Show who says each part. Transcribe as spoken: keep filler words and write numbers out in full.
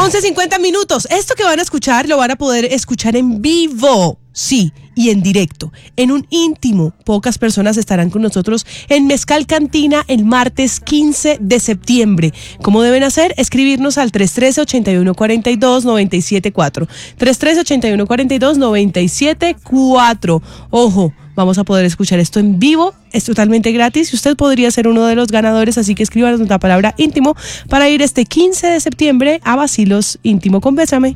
Speaker 1: once cincuenta minutos. Esto que van a escuchar lo van a poder escuchar en vivo. Sí, y en directo, en un íntimo. Pocas personas estarán con nosotros en Mezcal Cantina el martes quince de septiembre. ¿Cómo deben hacer? Escribirnos al tres uno tres, ocho uno cuatro dos, nueve siete cuatro. tres uno tres, ocho uno cuatro dos, nueve siete cuatro. Ojo, vamos a poder escuchar esto en vivo. Es totalmente gratis y usted podría ser uno de los ganadores, así que escríbanos la palabra íntimo para ir este quince de septiembre a Vacilos Íntimo con Bésame.